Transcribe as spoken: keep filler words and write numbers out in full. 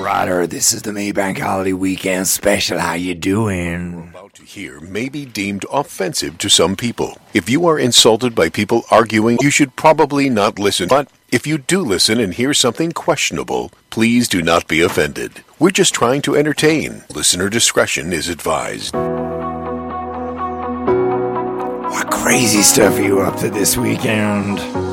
Rider. This is the Maybank Holiday Weekend Special. How you doing? About to hear may be deemed offensive to some people. If you are insulted by people arguing, you should probably not listen. But if you do listen and hear something questionable, please do not be offended. We're just trying to entertain. Listener discretion is advised. What crazy stuff are you up to this weekend?